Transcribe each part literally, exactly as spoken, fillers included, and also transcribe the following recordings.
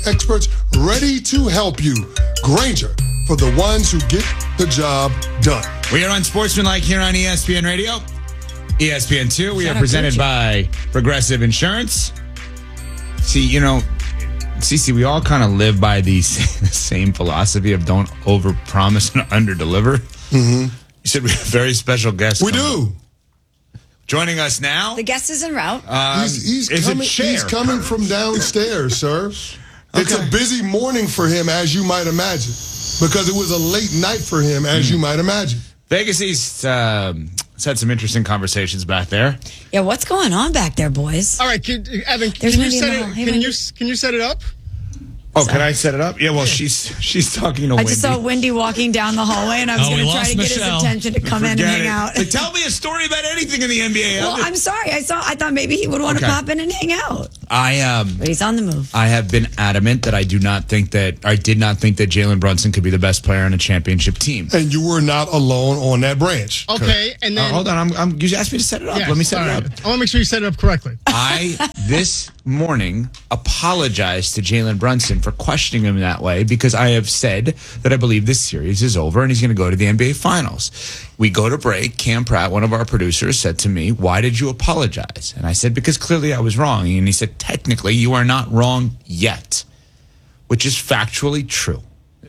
experts ready to help you. Grainger, for the ones who get the job done. We are on Sportsmanlike here on E S P N Radio. E S P N two. We are presented by Progressive Insurance. See, you know, Cece, we all kind of live by the same philosophy of don't overpromise and underdeliver. Mm-hmm. You said we have a very special guest. We do. Joining us now. The guest is en route. Um, he's, he's, is coming, it Cher? he's coming from downstairs, sir. It's Okay. a busy morning for him, as you might imagine, because it was a late night for him, as mm. you might imagine. Vegas East um, has had some interesting conversations back there. Yeah, what's going on back there, boys? All right, can, Evan, There's can you, Wendy set in the hall. it, Hey, can, Wendy. you, can you set it up? Oh, can I set it up? Yeah, well, she's she's talking to I Wendy. just saw Wendy walking down the hallway, and I was Oh, going we to try lost to get Michelle. his attention to come in and Forget hang it. out. Hey, tell me a story about anything in the N B A. Well, I'm sorry. I saw. I thought maybe he would want Okay. to pop in and hang out, I um but he's on the move. I have been adamant that I do not think that I did not think that Jalen Brunson could be the best player on a championship team. And you were not alone on that branch. Okay, and then... Uh, hold on, I'm, I'm you asked me to set it up. Yes, Let me set all it right. up. I want to make sure you set it up correctly. I this morning apologized to Jalen Brunson for questioning him that way because I have said that I believe this series is over and he's going to go to the N B A Finals. We go to break. Cam Pratt, one of our producers, said to me, "Why did you apologize?" And I said, "Because clearly I was wrong." And he said, "Technically, you are not wrong yet," which is factually true.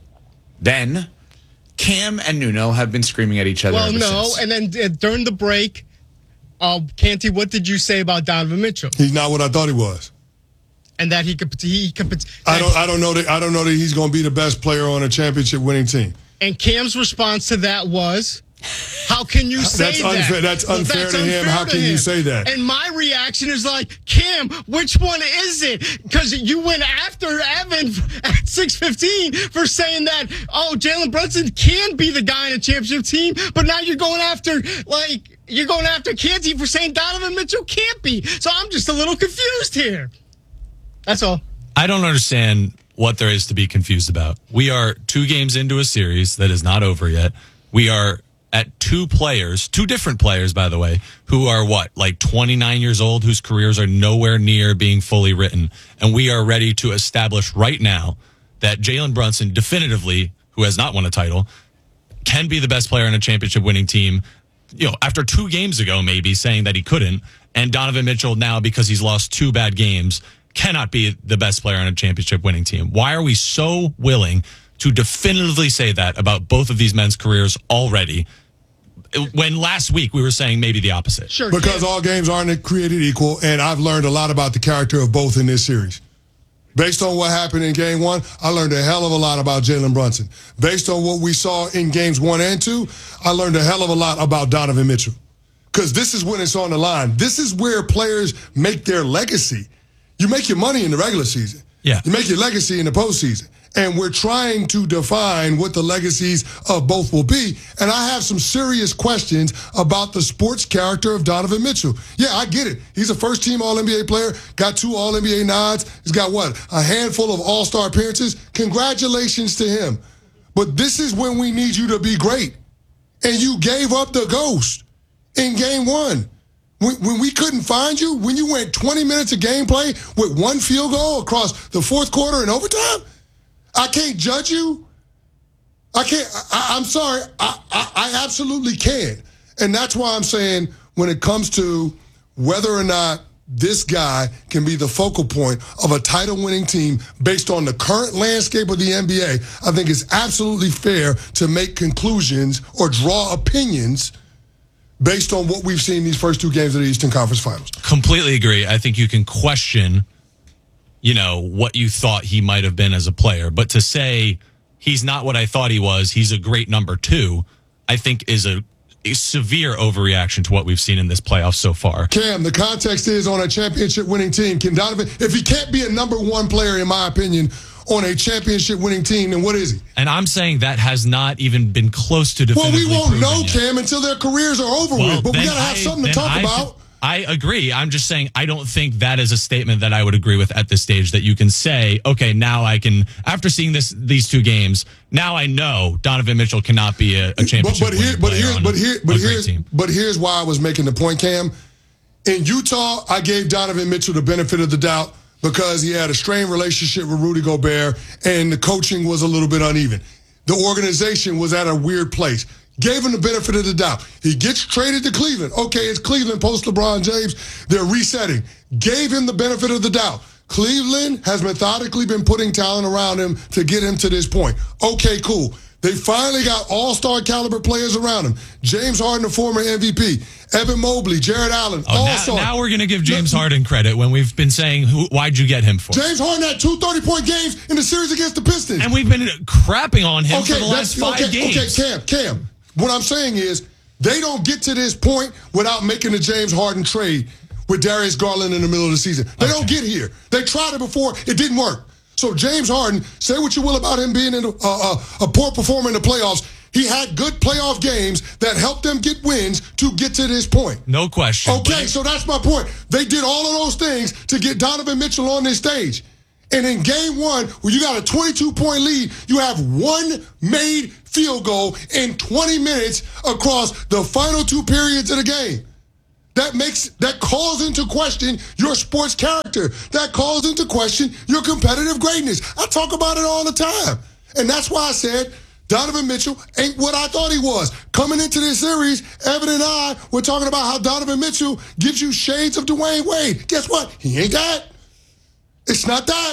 Then Cam and Nuno have been screaming at each other. Well, ever no, since. and then uh, during the break, uh, Canty, what did you say about Donovan Mitchell? He's not what I thought he was. And that he could, he could. That I don't. I don't know that. I don't know that he's going to be the best player on a championship-winning team. And Cam's response to that was, "How can you say That's that? unfair- that's Well, unfair to him. How to can you him." say that? And my reaction is like, Cam, which one is it? Because you went after Evan at six fifteen for saying that, oh, Jalen Brunson can be the guy in a championship team, but now you're going after, like, you're going after Canty for saying Donovan Mitchell can't be. So I'm just a little confused here. That's all. I don't understand what there is to be confused about. We are two games into a series that is not over yet. We are at two players, two different players, by the way, who are what, like twenty-nine years old, whose careers are nowhere near being fully written. And we are ready to establish right now that Jalen Brunson definitively, who has not won a title, can be the best player on a championship winning team. You know, after two games ago, maybe saying that he couldn't, and Donovan Mitchell now, because he's lost two bad games, cannot be the best player on a championship winning team. Why are we so willing to definitively say that about both of these men's careers already, when last week we were saying maybe the opposite? Sure. Because all games aren't created equal, and I've learned a lot about the character of both in this series. Based on what happened in game one, I learned a hell of a lot about Jalen Brunson. Based on what we saw in games one and two, I learned a hell of a lot about Donovan Mitchell. Because this is when it's on the line. This is where players make their legacy. You make your money in the regular season. Yeah. You make your legacy in the postseason. And we're trying to define what the legacies of both will be. And I have some serious questions about the sports character of Donovan Mitchell. Yeah, I get it. He's a first-team All N B A player, got two All N B A nods. He's got, what, a handful of All-Star appearances? Congratulations to him. But this is when we need you to be great. And you gave up the ghost in game one. When, when we couldn't find you, when you went twenty minutes of gameplay with one field goal across the fourth quarter and overtime, I can't judge you. I can't. I, I'm sorry. I, I, I absolutely can. And that's why I'm saying when it comes to whether or not this guy can be the focal point of a title-winning team based on the current landscape of the N B A, I think it's absolutely fair to make conclusions or draw opinions based on what we've seen these first two games of the Eastern Conference Finals. Completely agree. I think you can question, you know, what you thought he might have been as a player. But to say he's not what I thought he was, he's a great number two, I think is a, a severe overreaction to what we've seen in this playoff so far. Cam, the context is on a championship-winning team. Can Donovan, if he can't be a number one player, in my opinion, on a championship-winning team, then what is he? And I'm saying that has not even been close to Well, definitively we won't proven know, yet. Cam, until their careers are over Well, with. But we then got to have I- something to then talk I about. th- I agree. I'm just saying I don't think that is a statement that I would agree with at this stage, that you can say, okay, now I can, after seeing this these two games, now I know Donovan Mitchell cannot be a, a championship But, but, here, winning but, player here, on but, here, but, a great here's, team. but here's why I was making the point, Cam. In Utah, I gave Donovan Mitchell the benefit of the doubt because he had a strained relationship with Rudy Gobert and the coaching was a little bit uneven. The organization was at a weird place. Gave him the benefit of the doubt. He gets traded to Cleveland. Okay, it's Cleveland post LeBron James. They're resetting. Gave him the benefit of the doubt. Cleveland has methodically been putting talent around him to get him to this point. Okay, cool. They finally got all-star caliber players around him. James Harden, the former M V P. Evan Mobley, Jared Allen, Oh, all-star. now, now we're going to give James Harden credit when we've been saying, who, why'd you get him for? James Harden had two thirty-point games in the series against the Pistons. And we've been crapping on him okay, for the last five okay, games. Okay, Cam, Cam. What I'm saying is they don't get to this point without making the James Harden trade with Darius Garland in the middle of the season. They okay. don't get here. They tried it before. It didn't work. So James Harden, say what you will about him being in a, a, a poor performer in the playoffs, he had good playoff games that helped them get wins to get to this point. No question. Okay, so that's my point. They did all of those things to get Donovan Mitchell on this stage. And in game one, when you got a twenty-two point lead, you have one made field goal in twenty minutes across the final two periods of the game. That makes, that calls into question your sports character. That calls into question your competitive greatness. I talk about it all the time. And that's why I said Donovan Mitchell ain't what I thought he was. Coming into this series, Evan and I were talking about how Donovan Mitchell gives you shades of Dwayne Wade. Guess what? He ain't that. It's not that.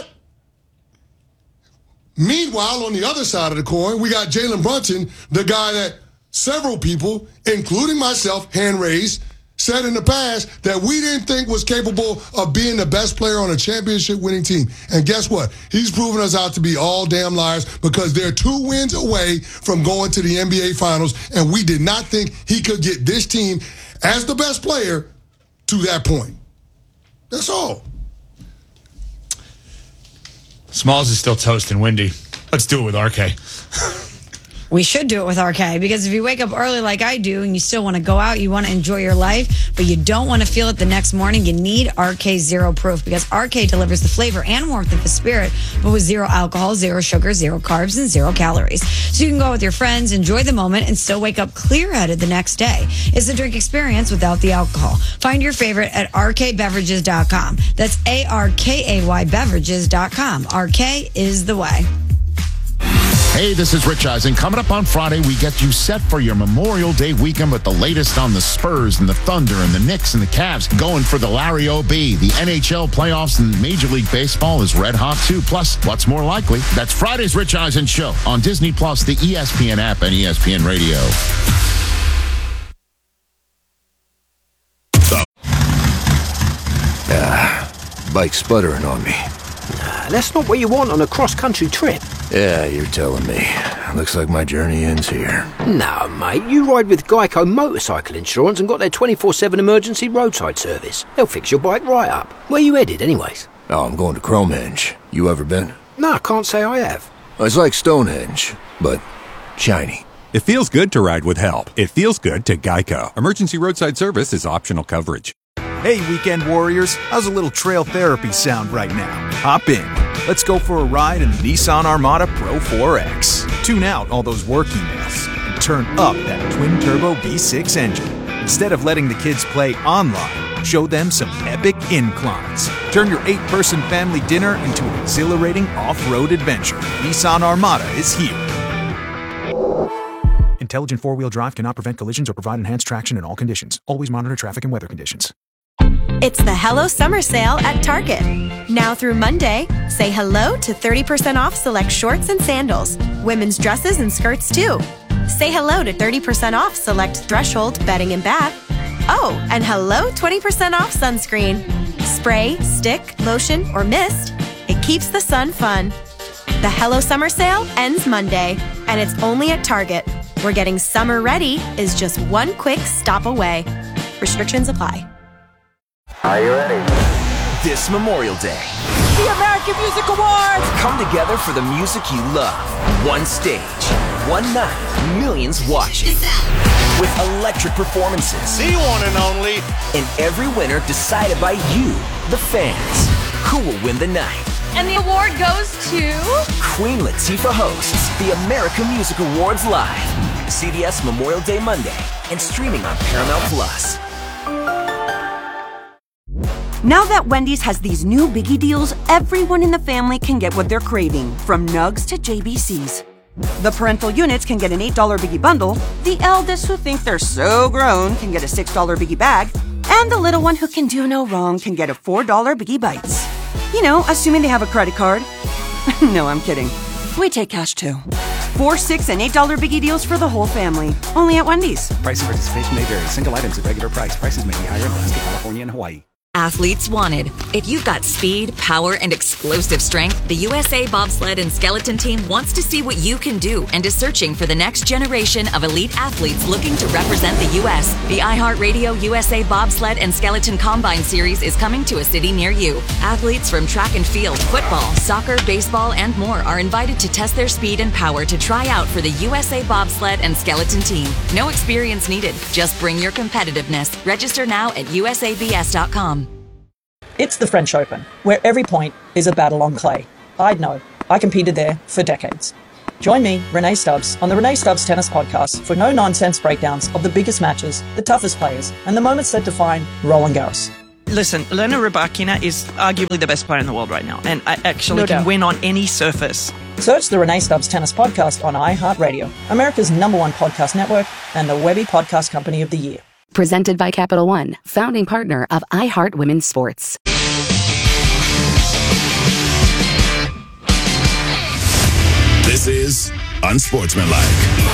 Meanwhile, on the other side of the coin, we got Jalen Brunson, the guy that several people, including myself, hand raised, said in the past that we didn't think was capable of being the best player on a championship winning team. And guess what? He's proven us out to be all damn liars because they're two wins away from going to the N B A Finals, and we did not think he could get this team as the best player to that point. That's all. Smalls is still toast and windy. Let's do it with R K. We should do it with R K because if you wake up early like I do and you still want to go out, you want to enjoy your life, but you don't want to feel it the next morning, you need R K Zero Proof because R K delivers the flavor and warmth of the spirit, but with zero alcohol, zero sugar, zero carbs, and zero calories. So you can go out with your friends, enjoy the moment, and still wake up clear-headed the next day. It's a drink experience without the alcohol. Find your favorite at R K beverages dot com. That's A R K A Y beverages dot com. R K is the way. Hey, this is Rich Eisen. Coming up on Friday, we get you set for your Memorial Day weekend with the latest on the Spurs and the Thunder and the Knicks and the Cavs going for the Larry O B. The N H L playoffs and Major League Baseball is red hot too. Plus, what's more likely? That's Friday's Rich Eisen Show on Disney Plus, the E S P N app, and E S P N Radio. Ah, bike's sputtering on me. Nah, that's not what you want on a cross-country trip. Yeah, you're telling me. Looks like my journey ends here. No, mate, you ride with Geico Motorcycle Insurance and got their twenty-four seven emergency roadside service. They'll fix your bike right up. Where you headed, anyways? Oh, I'm going to Cromenge. You ever been? No, I can't say I have. It's like Stonehenge, but shiny. It feels good to ride with help. It feels good to Geico. Emergency roadside service is optional coverage. Hey, weekend warriors, how's a little trail therapy sound right now? Hop in. Let's go for a ride in the Nissan Armada Pro four X. Tune out all those work emails and turn up that twin-turbo V six engine. Instead of letting the kids play online, show them some epic inclines. Turn your eight-person family dinner into an exhilarating off-road adventure. Nissan Armada is here. Intelligent four-wheel drive cannot prevent collisions or provide enhanced traction in all conditions. Always monitor traffic and weather conditions. It's the Hello Summer Sale at Target. Now through Monday, say hello to thirty percent off select shorts and sandals, women's dresses and skirts too. Say hello to thirty percent off select Threshold bedding and bath. Oh, and hello twenty percent off sunscreen. Spray, stick, lotion, or mist, it keeps the sun fun. The Hello Summer Sale ends Monday, and it's only at Target, where getting summer ready is just one quick stop away. Restrictions apply. Are you ready? This Memorial Day, the American Music Awards come together for the music you love. One stage, one night, millions watching. With electric performances. The one and only. And every winner decided by you, the fans. Who will win the night? And the award goes to... Queen Latifah hosts the American Music Awards live. C B S Memorial Day Monday and streaming on Paramount Plus. Now that Wendy's has these new biggie deals, everyone in the family can get what they're craving, from nugs to J B Cs. The parental units can get an eight dollar biggie bundle, the eldest who think they're so grown can get a six dollar biggie bag, and the little one who can do no wrong can get a four dollar biggie bites. You know, assuming they have a credit card. No, I'm kidding. We take cash too. Four, six, and eight dollar biggie deals for the whole family. Only at Wendy's. Price and participation may vary. Single items at regular price. Prices may be higher in Alaska, California, and Hawaii. Athletes wanted. If you've got speed, power, and explosive strength, the U S A Bobsled and Skeleton Team wants to see what you can do and is searching for the next generation of elite athletes looking to represent the U S. The iHeartRadio U S A Bobsled and Skeleton Combine Series is coming to a city near you. Athletes from track and field, football, soccer, baseball, and more are invited to test their speed and power to try out for the U S A Bobsled and Skeleton Team. No experience needed. Just bring your competitiveness. Register now at U S A B S dot com. It's the French Open, where every point is a battle on clay. I'd know. I competed there for decades. Join me, Renee Stubbs, on the Renee Stubbs Tennis Podcast for no-nonsense breakdowns of the biggest matches, the toughest players, and the moments that define Roland Garros. Listen, Elena Rybakina is arguably the best player in the world right now, and I actually No can doubt. win on any surface. Search the Renee Stubbs Tennis Podcast on iHeartRadio, America's number one podcast network, and the Webby Podcast Company of the Year. Presented by Capital One, founding partner of iHeart Women's Sports. This is Unsportsmanlike.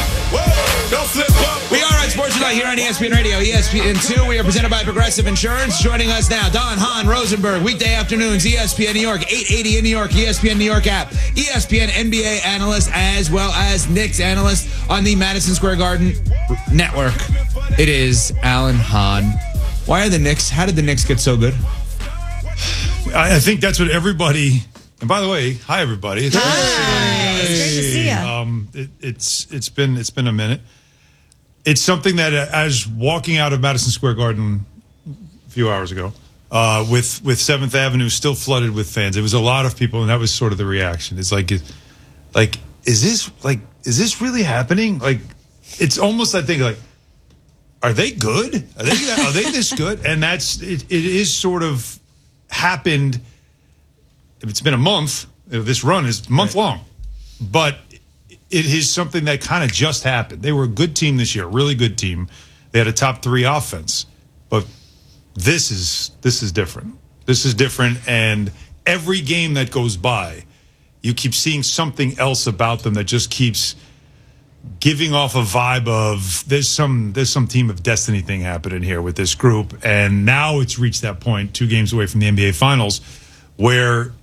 We are Unsportsmanlike here on E S P N Radio, E S P N two. We are presented by Progressive Insurance. Joining us now, Don Hahn Rosenberg, weekday afternoons, E S P N New York, eight eighty in New York, E S P N New York app, E S P N N B A analyst, as well as Knicks analyst on the Madison Square Garden network. It is Alan Hahn. Why are the Knicks, how did the Knicks get so good? I, I think that's what everybody, and by the way, hi everybody. It's Hi. It's great to see you. Um, it, it's it's been it's been a minute. It's something that, uh, as walking out of Madison Square Garden a few hours ago, uh, with with Seventh Avenue still flooded with fans, it was a lot of people, and that was sort of the reaction. It's like, it, like is this like is this really happening? Like, it's almost, I think, like, are they good? Are they are they this good? And that's it. It is sort of happened. If it's been a month, this run is month long, but it is something that kind of just happened. They were a good team this year, really good team. They had a top three offense, but this is this is different. This is different, and every game that goes by, you keep seeing something else about them that just keeps giving off a vibe of there's some there's some team of destiny thing happening here with this group. And now it's reached that point, two games away from the N B A Finals, where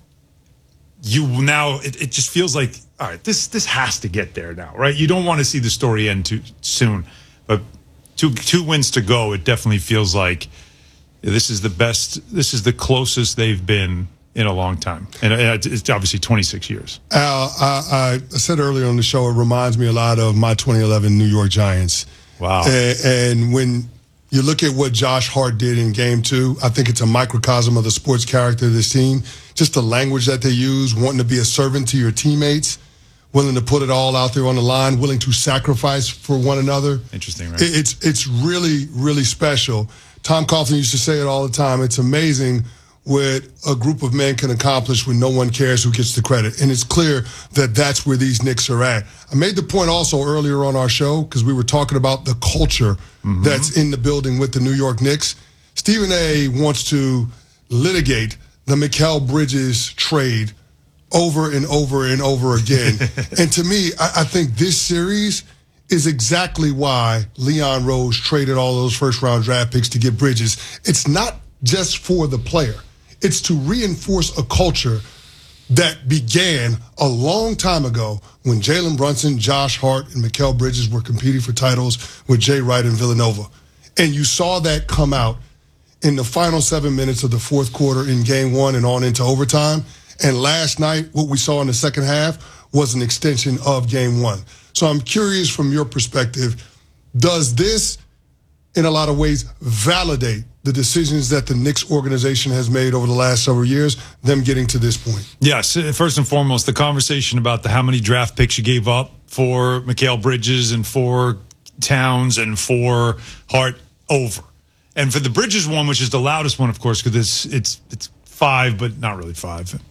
you now it, it just feels like, all right, this this has to get there now, right? You don't want to see the story end too soon, but two two wins to go, it definitely feels like this is the best, this is the closest they've been in a long time, and it's obviously twenty-six years. Al, I, I said earlier on the show, it reminds me a lot of my twenty eleven New York Giants. Wow. And, and when you look at what Josh Hart did in game two, I think it's a microcosm of the sports character of this team. Just the language that they use, wanting to be a servant to your teammates, willing to put it all out there on the line, willing to sacrifice for one another. Interesting, right? It, it's, it's really, really special. Tom Coughlin used to say it all the time. It's amazing what a group of men can accomplish when no one cares who gets the credit. And it's clear that that's where these Knicks are at. I made the point also earlier on our show, because we were talking about the culture mm-hmm. that's in the building with the New York Knicks. Stephen A. wants to litigate the Mikal Bridges trade over and over and over again. And to me, I, I think this series is exactly why Leon Rose traded all those first-round draft picks to get Bridges. It's not just for the player. It's to reinforce a culture that began a long time ago when Jalen Brunson, Josh Hart, and Mikal Bridges were competing for titles with Jay Wright and Villanova. And you saw that come out in the final seven minutes of the fourth quarter in game one and on into overtime. And last night, what we saw in the second half was an extension of game one. So I'm curious from your perspective, does this, in a lot of ways, validate the decisions that the Knicks organization has made over the last several years, them getting to this point? Yes, first and foremost, the conversation about the how many draft picks you gave up for Mikal Bridges and for Towns and for Hart, over. And for the Bridges one, which is the loudest one, of course, because it's it's it's five, but not really five.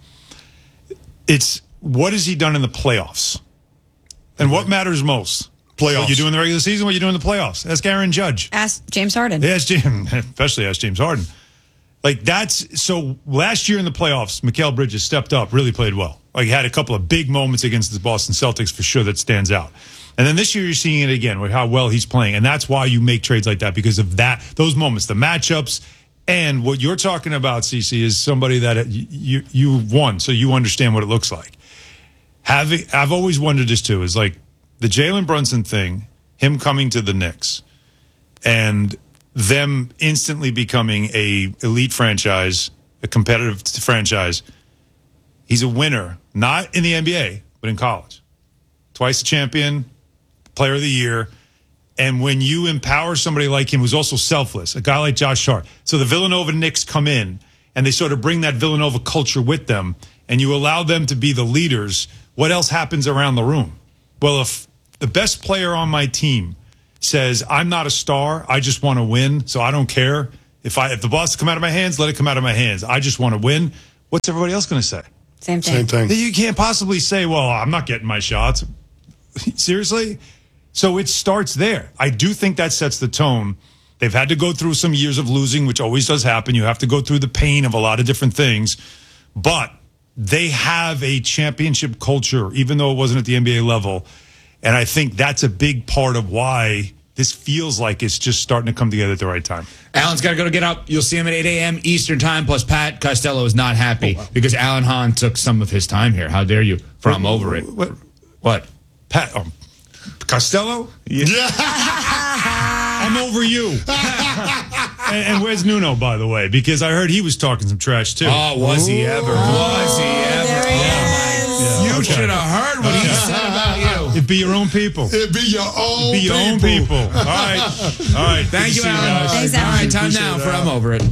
It's what has he done in the playoffs, and what matters most? Playoffs. What you do in the regular season, what you do in the playoffs. Ask Aaron Judge. Ask James Harden. Yeah, ask James, especially ask James Harden. Like that's so. Last year in the playoffs, Mikal Bridges stepped up, really played well. Like he had a couple of big moments against the Boston Celtics for sure that stands out. And then this year you're seeing it again with how well he's playing, and that's why you make trades like that because of that those moments, the matchups, and what you're talking about, Cece, is somebody that you you won, so you understand what it looks like. Having I've always wondered this too is like the Jalen Brunson thing, him coming to the Knicks, and them instantly becoming a elite franchise, a competitive franchise. He's a winner, not in the N B A, but in college. Twice a champion, player of the year. And when you empower somebody like him who's also selfless, a guy like Josh Hart. So the Villanova Knicks come in and they sort of bring that Villanova culture with them and you allow them to be the leaders. What else happens around the room? Well, if the best player on my team says, I'm not a star, I just want to win, so I don't care. If I if the ball has to come out of my hands, let it come out of my hands. I just want to win. What's everybody else going to say? Same thing. Same thing. You can't possibly say, well, I'm not getting my shots. Seriously? So it starts there. I do think that sets the tone. They've had to go through some years of losing, which always does happen. You have to go through the pain of a lot of different things. But they have a championship culture, even though it wasn't at the N B A level. And I think that's a big part of why this feels like it's just starting to come together at the right time. Alan's got to go to get up. You'll see him at eight a.m. Eastern time. Plus, Pat Costello is not happy oh, wow. because Alan Hahn took some of his time here. How dare you? From what, over it. What? What? Pat um, Costello? Yeah. I'm over you. and, and where's Nuno, by the way? Because I heard he was talking some trash, too. Oh, was he ever? Oh, was he ever? There he oh, is. You okay. should have heard what he said about you. It'd be your own people. It'd be your own It'd be your people. own people. All right. All right. Thank you, Alan. Thanks, All Alan. right, time now for I'm Over It.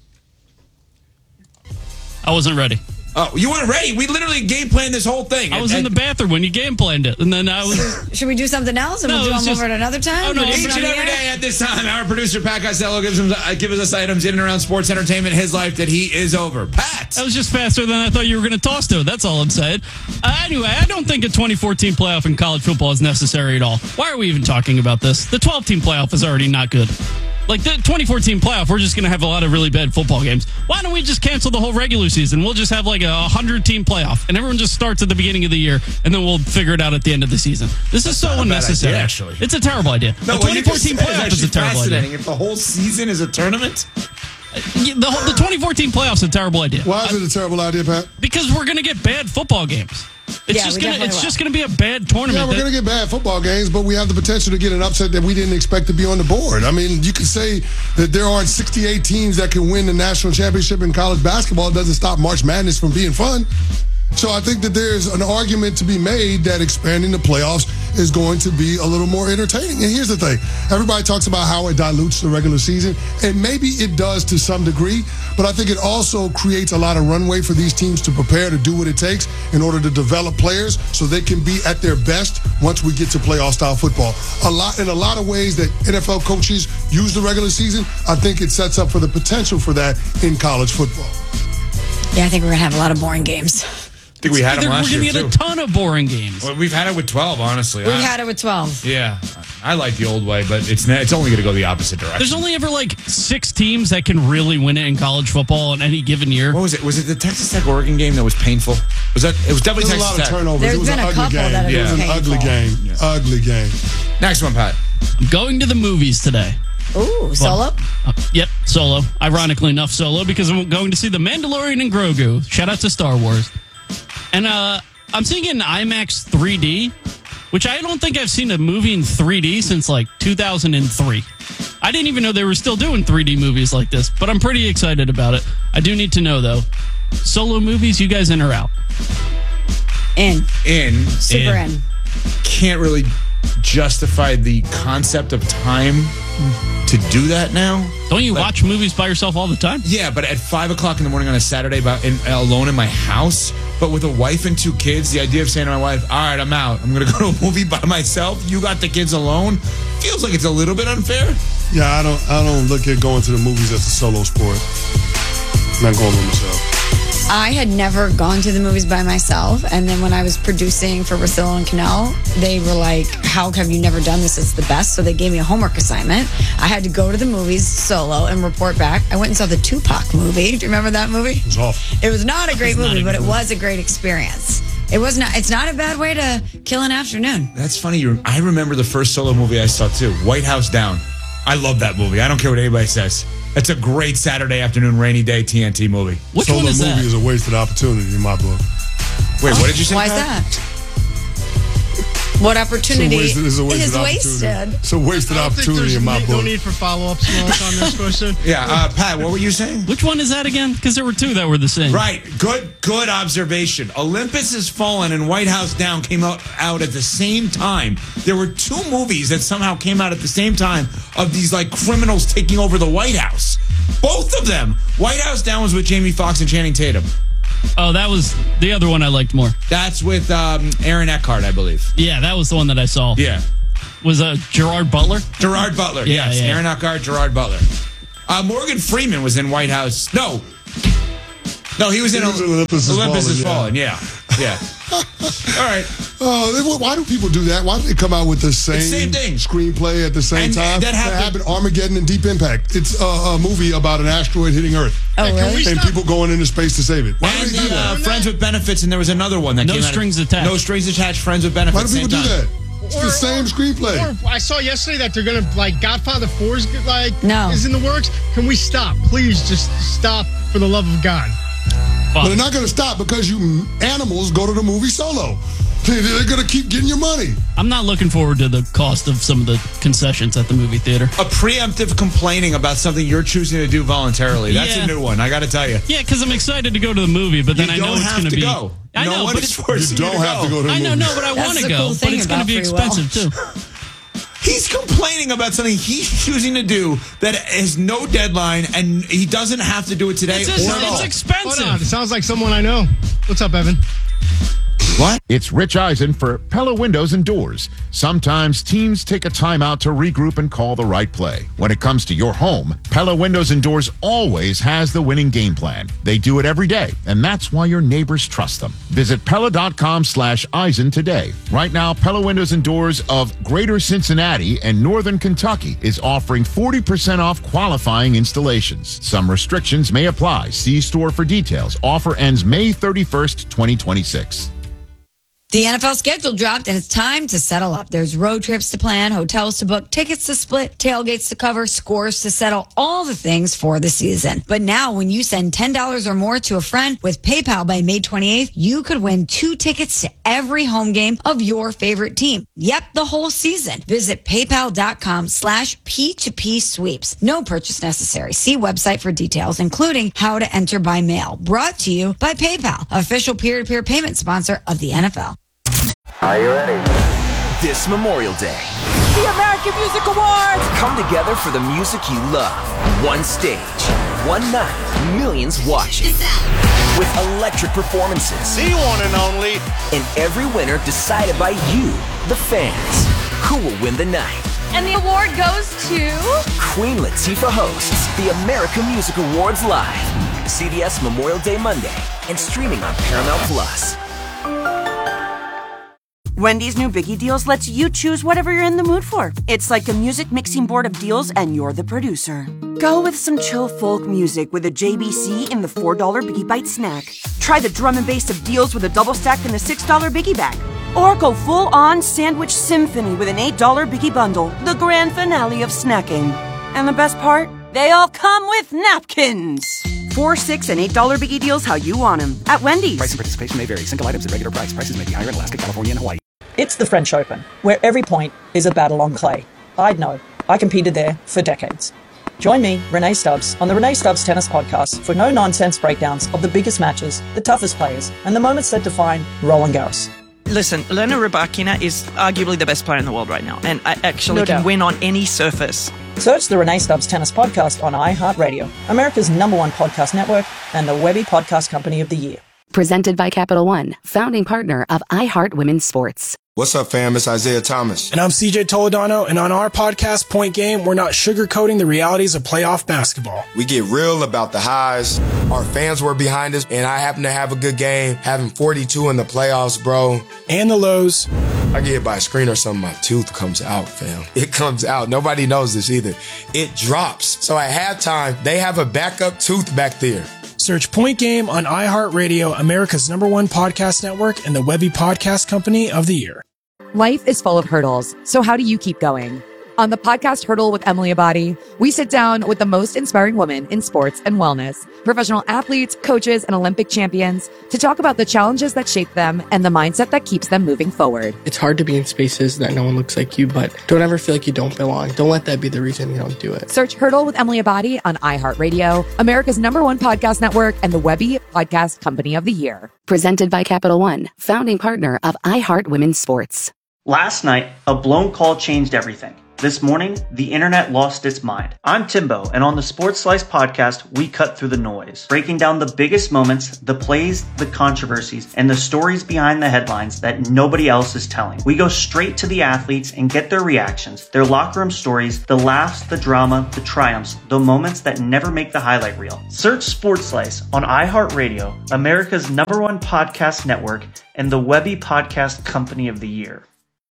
I wasn't ready. Oh, you weren't ready? We literally game planned this whole thing. I was in the bathroom when you game planned it, and then I was. Should we do something else, and No, we'll do it's them just- over at another time? Oh, no, We'll do I'm Each it and on the every air? day at this time, our producer, Pat Costello, gives, him, uh, gives us items in and around sports entertainment, his life that he is over. Pat! That was just faster than I thought you were going to toss to it. That's all I'm saying. Uh, anyway, I don't think a twenty fourteen playoff in college football is necessary at all. Why are we even talking about this? The twelve-team playoff is already not good. Like the twenty fourteen playoff, we're just going to have a lot of really bad football games. Why don't we just cancel the whole regular season? We'll just have like a one hundred-team playoff, and everyone just starts at the beginning of the year, and then we'll figure it out at the end of the season. This is so not a bad unnecessary. idea, actually. It's a terrible idea. No, the what you twenty just fourteen said playoff is actually a terrible idea. fascinating. If the whole season is a tournament? Yeah, The, whole, the twenty fourteen playoff is a terrible idea. Why is it a terrible idea, Pat? Because we're going to get bad football games. It's Yeah, just we gonna definitely it's will. just gonna be a bad tournament. Yeah, we're that- going to get bad football games, but we have the potential to get an upset that we didn't expect to be on the board. I mean, you could say that there aren't sixty-eight teams that can win the national championship in college basketball. It doesn't stop March Madness from being fun. So I think that there's an argument to be made that expanding the playoffs is going to be a little more entertaining. And here's the thing. Everybody talks about how it dilutes the regular season, and maybe it does to some degree, but I think it also creates a lot of runway for these teams to prepare to do what it takes in order to develop players so they can be at their best once we get to playoff-style football. A lot In a lot of ways that N F L coaches use the regular season, I think it sets up for the potential for that in college football. Yeah, I think we're going to have a lot of boring games. I think we had Either them last we're year, gonna too. get a ton of boring games. Well, we've had it with twelve, honestly. We've I- had it with twelve. Yeah. I like the old way, but it's it's only going to go the opposite direction. There's only ever like six teams that can really win it in college football in any given year. What was it? Was it the Texas Tech Oregon game that was painful? Was that? It was definitely There was a Texas lot of Tech. turnovers. There's it was been an a ugly couple game. that have It was been an ugly painful. game. Yeah. Ugly game. Next one, Pat. I'm going to the movies today. Ooh, solo? Uh, yep, solo. Ironically enough, solo because I'm going to see The Mandalorian and Grogu. Shout out to Star Wars. And uh, I'm seeing it in IMAX three D, which I don't think I've seen a movie in three D since like two thousand three. I didn't even know they were still doing three D movies like this, but I'm pretty excited about it. I do need to know, though, solo movies, you guys in or out? In. In. Super in. Can't really justify the concept of time to do that now. Don't you watch movies by yourself all the time? Yeah, but at five o'clock in the morning on a Saturday, about in, alone in my house, but with a wife and two kids, the idea of saying to my wife, all right, I'm out. I'm going to go to a movie by myself. You got the kids alone. Feels like it's a little bit unfair. Yeah, I don't. I don't look at going to the movies as a solo sport. I'm not going by myself. I had never gone to the movies by myself, and then when I was producing for Russillo and Cannell, they were like, how have you never done this? It's the best. So they gave me a homework assignment. I had to go to the movies solo and report back. I went and saw the Tupac movie. Do you remember that movie? It was awful. It was not a great movie, a but it movie. was a great experience. It was not. It's not a bad way to kill an afternoon. That's funny. You, I remember the first solo movie I saw too, White House Down. I love that movie. I don't care what anybody says. It's a great Saturday afternoon, rainy day T N T movie. Which solo one is movie that? Is a wasted opportunity in my book. Wait, what did you say? Why is Pat? that? What opportunity It's a wasted, it's a wasted is opportunity. wasted? It's a wasted opportunity in my no book. No need for follow-ups Melissa, on this question. Yeah, uh, Pat, what were you saying? Which one is that again? Because there were two that were the same. Right. Good good observation. Olympus Has Fallen and White House Down came out, out at the same time. There were two movies that somehow came out at the same time of these like criminals taking over the White House. Both of them. White House Down was with Jamie Foxx and Channing Tatum. Oh, that was the other one I liked more. That's with um, Aaron Eckhart, I believe. Yeah, that was the one that I saw. Yeah. Was uh, Gerard Butler? Gerard Butler, Yeah, yes. yeah. Aaron Eckhart, Gerard Butler. Uh, Morgan Freeman was in White House. No. No, he was in He was in Olympus Has Olympus Has Fallen, Fallen, yeah. Yeah. All right. Oh, they- why do people do that? Why do they come out with the same, same thing. screenplay at the same And time? that happened- Armageddon and Deep Impact. It's a, a movie about an asteroid hitting Earth. Oh, and really? And people going into space to save it. Why And do they do the, uh, that? Friends with Benefits, and there was another one that No came out. Strings Attached. No Strings Attached, Friends with Benefits. Why do people do same time. that? It's the same screenplay. Or I saw yesterday that they're gonna like Godfather four is like No. is in the works. Can we stop? Please just stop for the love of God. But they're not going to stop because you animals go to the movie solo. They're going to keep getting your money. I'm not looking forward to the cost of some of the concessions at the movie theater. A preemptive complaining about something you're choosing to do voluntarily. That's Yeah. a new one, I got to tell you. Yeah, because I'm excited to go to the movie, but then You I know don't it's have going to be. go. I No know, one but is it's, forcing You don't you to have go. to go to the I know, movie. no, but I That's want to the go. cool but thing it's going to about be free will. expensive too. He's complaining about something he's choosing to do that has no deadline, and he doesn't have to do it today It's, just, or at all. it's expensive. Hold on, it sounds like someone I know. What's up, Evan? What? It's Rich Eisen for Pella Windows and Doors. Sometimes teams take a timeout to regroup and call the right play. When it comes to your home, Pella Windows and Doors always has the winning game plan. They do it every day, and that's why your neighbors trust them. Visit Pella.com slash Eisen today. Right now, Pella Windows and Doors of Greater Cincinnati and Northern Kentucky is offering forty percent off qualifying installations. Some restrictions may apply. See store for details. Offer ends May thirty-first, twenty twenty-six. The N F L schedule dropped, and it's time to settle up. There's road trips to plan, hotels to book, tickets to split, tailgates to cover, scores to settle, all the things for the season. But now, when you send ten dollars or more to a friend with PayPal by May twenty-eighth, you could win two tickets to every home game of your favorite team. Yep, the whole season. Visit paypal.com slash P2P sweeps. No purchase necessary. See website for details, including how to enter by mail. Brought to you by PayPal, official peer-to-peer payment sponsor of the N F L. Are you ready? This Memorial Day, The American Music Awards! come together for the music you love. One stage, one night, millions watching. With electric performances. The one and only. And every winner decided by you, the fans. Who will win the night? And the award goes to... Queen Latifah hosts the American Music Awards live. C B S Memorial Day Monday and streaming on Paramount Plus. Wendy's new Biggie Deals lets you choose whatever you're in the mood for. It's like a music mixing board of deals, and you're the producer. Go with some chill folk music with a J B C in the four dollar Biggie Bite snack. Try the drum and bass of deals with a double stack in the six dollar Biggie Bag. Or go full-on sandwich symphony with an eight dollar Biggie Bundle, the grand finale of snacking. And the best part? They all come with napkins. Four, six, and eight dollar Biggie Deals how you want them at Wendy's. Price and participation may vary. Single items at regular price. Prices may be higher in Alaska, California, and Hawaii. It's the French Open, where every point is a battle on clay. I'd know. I competed there for decades. Join me, Renee Stubbs, on the Renee Stubbs Tennis Podcast for no-nonsense breakdowns of the biggest matches, the toughest players, and the moments that define Roland Garros. Listen, Elena Rybakina is arguably the best player in the world right now, and I actually No can doubt. win on any surface. Search the Renee Stubbs Tennis Podcast on iHeartRadio, America's number one podcast network, and the Webby Podcast Company of the Year. Presented by Capital One, founding partner of iHeart Women's Sports. What's up, fam? It's Isaiah Thomas. And I'm C J Toledano, and on our podcast, Point Game, we're not sugarcoating the realities of playoff basketball. We get real about the highs. Our fans were behind us, and I happen to have a good game, having forty-two in the playoffs, bro. And the lows. I get hit by a screen or something, my tooth comes out, fam. It comes out. Nobody knows this either. It drops. So at halftime, they have a backup tooth back there. Search Point Game on iHeartRadio, America's number one podcast network, and the Webby Podcast Company of the Year. Life is full of hurdles, so how do you keep going? On the podcast Hurdle with Emily Abadi, we sit down with the most inspiring women in sports and wellness, professional athletes, coaches, and Olympic champions to talk about the challenges that shape them and the mindset that keeps them moving forward. It's hard to be in spaces that no one looks like you, but don't ever feel like you don't belong. Don't let that be the reason you don't do it. Search Hurdle with Emily Abadi on iHeartRadio, America's number one podcast network, and the Webby Podcast Company of the Year. Presented by Capital One, founding partner of iHeart Women's Sports. Last night, a blown call changed everything. This morning, the internet lost its mind. I'm Timbo, and on the Sports Slice podcast, we cut through the noise, breaking down the biggest moments, the plays, the controversies, and the stories behind the headlines that nobody else is telling. We go straight to the athletes and get their reactions, their locker room stories, the laughs, the drama, the triumphs, the moments that never make the highlight reel. Search Sports Slice on iHeartRadio, America's number one podcast network, and the Webby Podcast Company of the Year.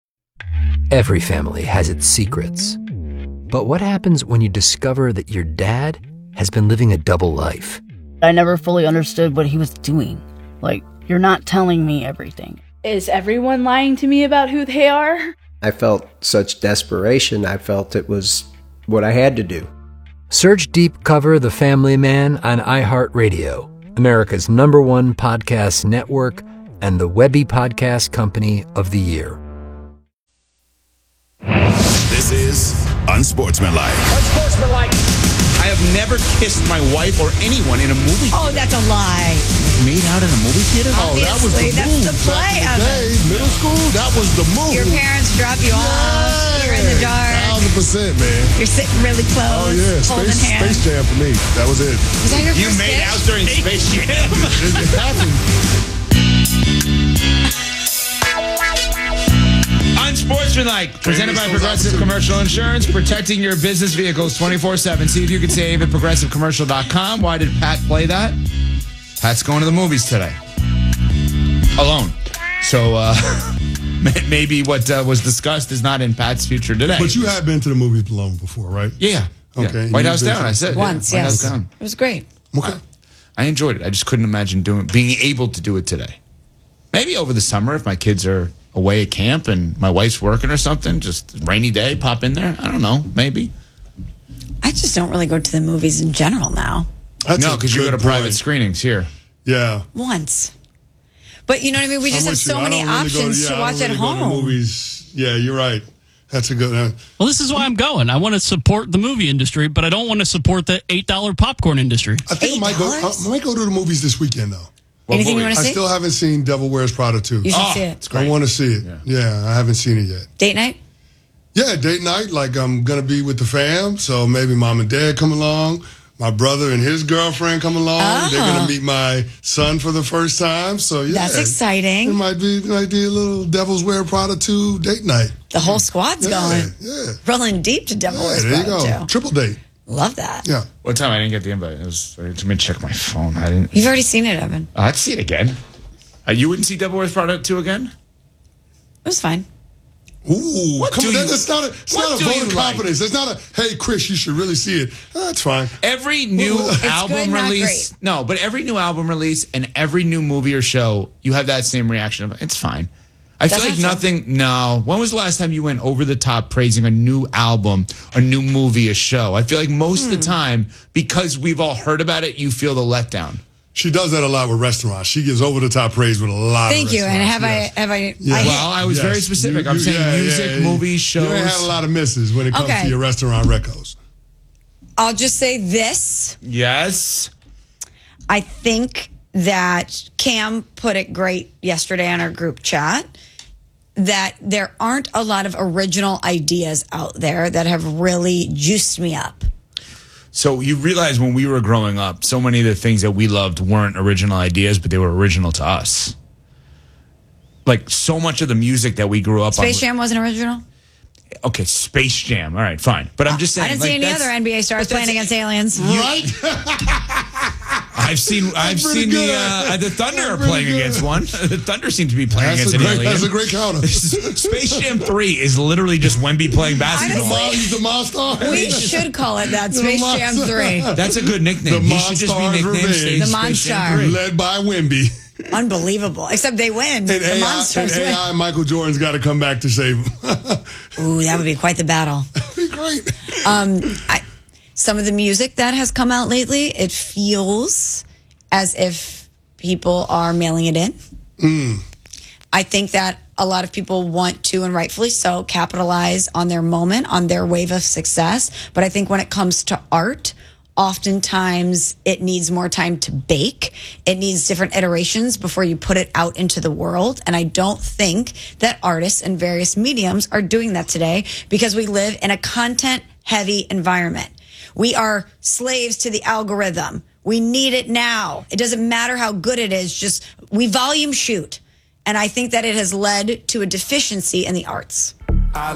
Every family has its secrets. But what happens when you discover that your dad has been living a double life? I never fully understood what he was doing. Like, you're not telling me everything. Is everyone lying to me about who they are? I felt such desperation. I felt it was what I had to do. Search Deep Cover The Family Man on iHeartRadio, America's number one podcast network, and the Webby Podcast Company of the Year. This is Unsportsmanlike. Unsportsmanlike. I have never kissed my wife or anyone in a movie theater. Oh, that's a lie. Made out in a movie theater? Oh, that was the Obviously, that's move. the play Back in of the day, it. middle school, that was the move. Your parents drop you off. You're in the dark. Thousand percent, man. You're sitting really close. Oh yeah, holding Space, hands. Space Jam for me. That was it. Was that your You first made kiss? out during Space Jam. it, it happened. Unsportsmanlike, presented by Progressive Commercial Insurance, protecting your business vehicles twenty-four seven. See if you can save at progressive commercial dot com. Why did Pat play that? Pat's going to the movies today. Alone. So uh, maybe what uh, was discussed is not in Pat's future today. But you have been to the movies alone before, right? Yeah. Okay. Yeah. White House You've been Down, to- I said. Once, yeah. White yes. House Down. It was great. Okay. I enjoyed it. I just couldn't imagine doing being able to do it today. Maybe over the summer if my kids are away at camp and my wife's working or something, just rainy day, pop in there. I don't know, maybe. I just don't really go to the movies in general now. That's no, a because you go good to private point. screenings here. Yeah. Once. But you know what I mean? We just I'm have with so you. I many don't really go options yeah, to I watch don't at really go to home. movies. Yeah, you're right. That's a good one. Well, this is why I'm going. I want to support the movie industry, but I don't want to support the eight dollar popcorn industry. I think I might go. I might go to the movies this weekend though. Anything you want to I see? still haven't seen Devil Wears Prada two. You should see it. I want to see it. Yeah. yeah, I haven't seen it yet. Date night? Yeah, date night. Like I'm gonna be with the fam, so maybe mom and dad come along. My brother and his girlfriend come along. Oh. They're gonna meet my son for the first time. So yeah, That's exciting. It might be might be a little Devil's Wear Prada two date night. The whole squad's Yeah, going. Yeah, Rolling deep to Devil yeah. Wears There you Prada go. too. Triple date. Love that. Yeah. What time? I didn't get the invite. It was, let me check my phone. I didn't. You've already seen it, Evan. Oh, I'd see it again. Uh, you wouldn't see Devil Wears Prada two again? It was fine. Ooh, What come do on. you- It's not a, it's what not a do vote you of like? confidence. It's not a, hey, Chris, you should really see it. Oh, that's fine. Every new It's album good, not release, great. no, but every new album release and every new movie or show, you have that same reaction of it's fine. I That's feel like not nothing. No, when was the last time you went over the top praising a new album, a new movie, a show? I feel like most Hmm. of the time, because we've all heard about it, you feel the letdown. She does that a lot with restaurants. She gives over the top praise with a lot Thank of you. And have restaurants, I have I, Yeah. I Well, I was Yes. very specific. You- I'm you- saying yeah, music, yeah, movies, shows. You ain't had a lot of misses when it comes Okay. to your restaurant recos. I'll just say this. Yes. I think that Cam put it great yesterday on our group chat that there aren't a lot of original ideas out there that have really juiced me up. So you realize when we were growing up, so many of the things that we loved weren't original ideas, but they were original to us. Like so much of the music that we grew up on. Space Jam wasn't original? Okay, Space Jam. All right, fine. But I'm just saying. I didn't like, see any that's- other N B A stars but that's- playing against aliens. Right? I've seen I've pretty seen good. the uh, the Thunder are pretty playing good. against one. The Thunder seem to be playing That's against a an great- alien. that's a great counter. Space Jam three is literally just Wemby playing basketball. Honestly, He's the monster. We should call it that, Space Jam three. That's a good nickname. The He should just be Monstars nicknamed Revenge. Space, The Space Jam Monstar. three. Led by Wemby. Unbelievable. Except they win. And the A I, and monsters win. A I Michael Jordan's got to come back to save him. Ooh, that would be quite the battle. Be great. Um, I, some of the music that has come out lately, it feels as if people are mailing it in. Mm. I think that a lot of people want to, and rightfully so, capitalize on their moment, on their wave of success. But I think when it comes to art, oftentimes it needs more time to bake. It needs different iterations before you put it out into the world. And I don't think that artists in various mediums are doing that today because we live in a content heavy environment. We are slaves to the algorithm. We need it now. It doesn't matter how good it is. Just we volume shoot. And I think that it has led to a deficiency in the arts.